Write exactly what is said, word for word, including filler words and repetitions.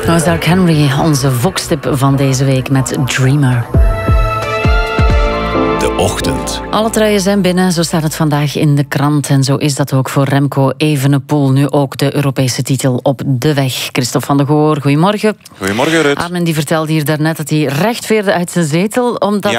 Dat was Dark Henry, onze Vox-tip van deze week met Dreamer. De ochtend. Alle truien zijn binnen, zo staat het vandaag in de krant. En zo is dat ook voor Remco Evenepoel. Nu ook de Europese titel op de weg. Christophe van de Goor, goedemorgen. Goedemorgen, Ruud. Armin die vertelde hier daarnet dat hij recht veerde uit zijn zetel, omdat